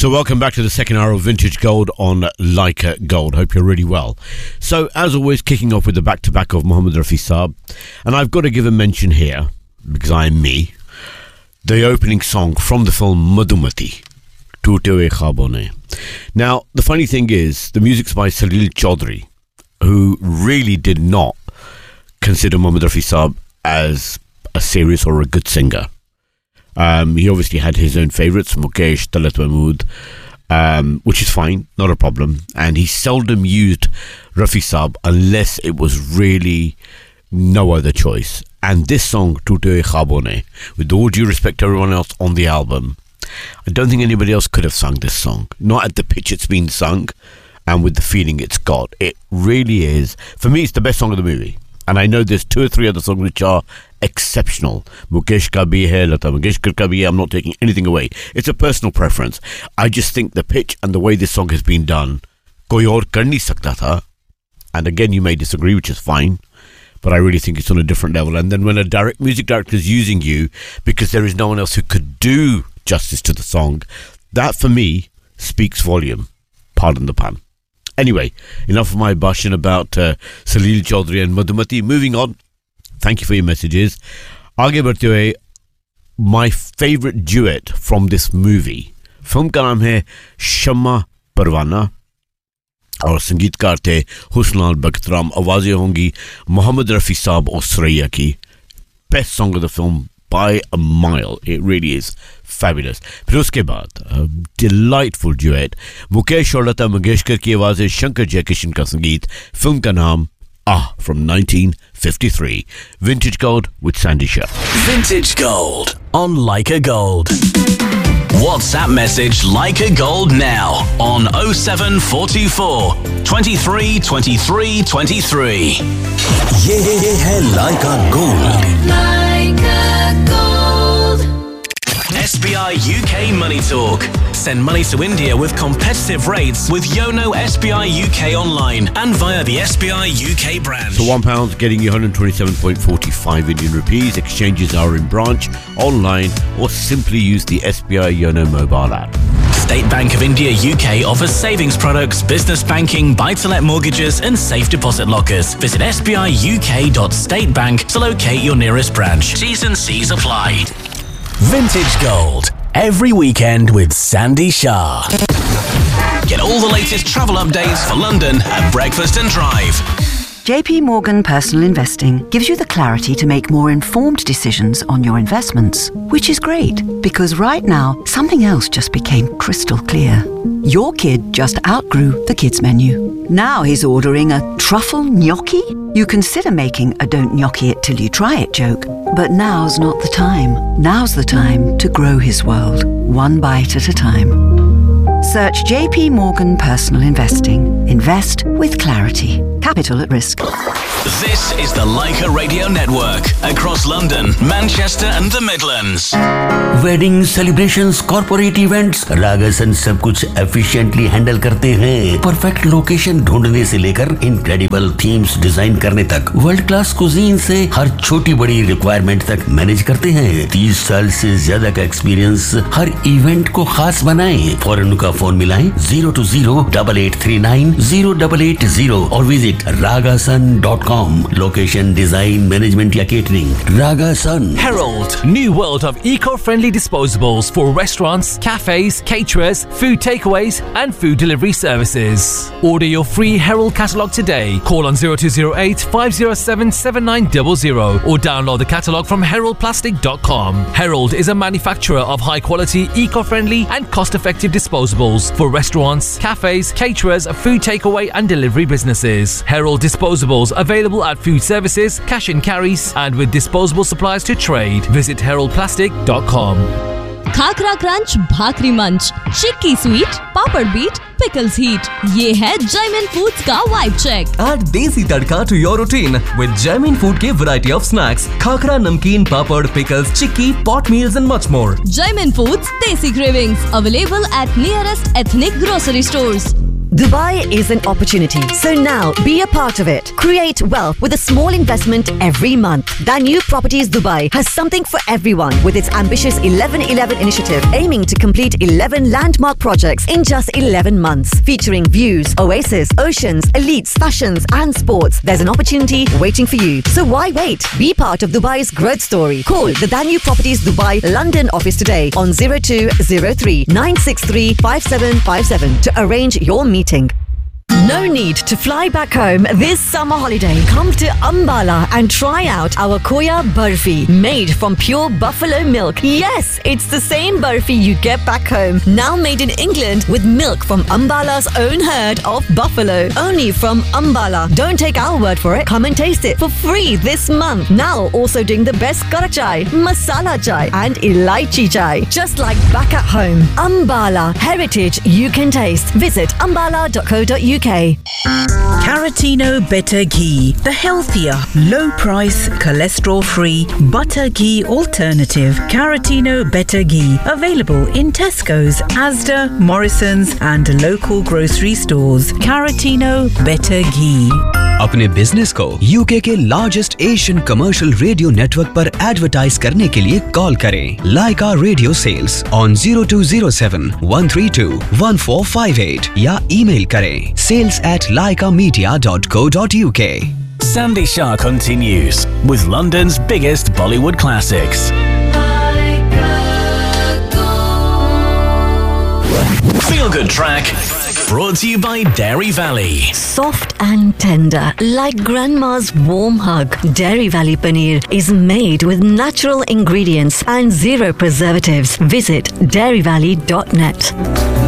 So welcome back to the second hour of Vintage Gold on Leica Gold. Hope you're really well. So as always, kicking off with the back-to-back of Mohammed Rafi Saab. And I've got to give a mention here, because I'm me, the opening song from the film Madhumati, Toote Hue Khwabon Ne. Now, the funny thing is, the music's by Salil Chaudhry, who really did not consider Mohammed Rafi Saab as a serious or a good singer. He obviously had his own favourites, Mukesh, Talat Mahmood, which is fine, not a problem. And he seldom used Rafi Saab unless it was really no other choice. And this song, Toote Hue Khwabon Ne, with all due respect to everyone else on the album, I don't think anybody else could have sung this song. Not at the pitch it's been sung and with the feeling it's got. It really is. For me, it's the best song of the movie. And I know there's 2 or 3 other songs which are exceptional. Mukesh ka bhi hai, Lata Mangeshkar ka bhi hai. I'm not taking anything away. It's a personal preference. I just think the pitch and the way this song has been done, koi aur kar nahi sakta tha. And again, you may disagree, which is fine. But I really think it's on a different level. And then when a music director is using you because there is no one else who could do justice to the song, that for me speaks volume. Pardon the pun. Anyway, enough of my bashing about Salil Chaudhry and Madhumati. Moving on. Thank you for your messages. Aage badhte hue, my favourite duet from this movie. Film ka naam hai Shamma Parwana. और संगीतकार थे हुस्नाल बख्तराम. आवाज़ें होंगी मोहम्मद रफ़ी साहब और सुरैया की. Best song of the film by a mile. It really is fabulous. फिर उसके बाद delightful duet मुकेश और लता मंगेशकर की आवाज़ें, शंकर जयकिशन का संगीत. फिल्म का नाम from 1953. Vintage Gold with Sandy Shah. Vintage Gold on Leica Gold. WhatsApp message Leica Gold now on 07424 23 23 23. ये है Leica Gold. Leica Gold. SBI UK Money Talk. Send money to India with competitive rates with Yono SBI UK online and via the SBI UK branch. So £1 getting you 127.45 Indian rupees. Exchanges are in branch, online, or simply use the SBI Yono mobile app. State Bank of India UK offers savings products, business banking, buy-to-let mortgages and safe deposit lockers. Visit sbiuk.statebank to locate your nearest branch. T's and C's apply. Vintage Gold. Every weekend with Sandy Shah. Get all the latest travel updates for London at Breakfast and Drive. JP Morgan Personal Investing gives you the clarity to make more informed decisions on your investments, which is great because right now something else just became crystal clear. Your kid just outgrew the kids menu. Now he's ordering a truffle gnocchi? You consider making a don't gnocchi it till you try it joke, but now's not the time. Now's the time to grow his world, one bite at a time. Search JP Morgan Personal Investing. Invest with clarity. Capital at risk. This is the Leica Radio Network across London, Manchester and the Midlands. Wedding celebrations, corporate events, रागासन सब कुछ efficiently handle करते हैं. Perfect location ढूंढने से लेकर incredible themes design करने तक, world class cuisine से हर छोटी बड़ी requirement तक मैनेज करते हैं. 30 साल से ज्यादा का एक्सपीरियंस हर इवेंट को खास बनाएं. फौरन उनका फोन मिलाएं 020-8839-0880 और visit ragasun.com. Location, design, management या catering. Ragasun. Herald, new world of eco-friendly disposables for restaurants, cafes, caterers, food takeaways and food delivery services. Order your free Herald catalogue today. Call on 0208 507 7900 or download the catalogue from heraldplastic.com. Herald is a manufacturer of high-quality, eco-friendly and cost-effective disposables for restaurants, cafes, caterers, food takeaway and delivery businesses. Herald disposables available at food services, cash and carries, and with disposable supplies to trade. Visit heraldplastic.com. Khakhra crunch, भाकरी मंच, चिक्की sweet, पापड़ beat, pickles heat. ये है Jaimin Foods का vibe check. Add desi tadka to your routine with Jaimin Food के variety of snacks, khakhra, नमकीन, पापड़, pickles, chikki, pot meals and much more. Jaimin Foods Desi Cravings available at nearest ethnic grocery stores. Dubai is an opportunity, so now be a part of it. Create wealth with a small investment every month. Danube Properties Dubai has something for everyone with its ambitious 11-11 initiative, aiming to complete 11 landmark projects in just 11 months, featuring views, oasis, oceans, elites, fashions and sports. There's an opportunity waiting for you. So why wait? Be part of Dubai's growth story. Call the Danube Properties Dubai London office today on 0203 963 5757 to arrange your meeting. No need to fly back home this summer holiday. Come to Ambala and try out our Koya Barfi, made from pure buffalo milk. Yes, it's the same barfi you get back home, now made in England with milk from Ambala's own herd of buffalo. Only from Ambala. Don't take our word for it. Come and taste it for free this month. Now also doing the best karak chai, masala chai and elaichi chai. Just like back at home. Ambala, heritage you can taste. Visit ambala.co.uk. Caratino Better Ghee, the healthier, low-price, cholesterol-free butter ghee alternative. Caratino Better Ghee, available in Tesco's, Asda, Morrison's and local grocery stores. Caratino Better Ghee. अपने business को UK के largest Asian commercial radio network पर advertise करने के लिए call करें लाइका radio sales on 0207-132-1458 या email करें sales@laikamedia.co.uk. Sandy Shah continues with London's biggest Bollywood classics. Feel Good Track, brought to you by Dairy Valley. Soft and tender, like grandma's warm hug. Dairy Valley Paneer is made with natural ingredients and zero preservatives. Visit dairyvalley.net.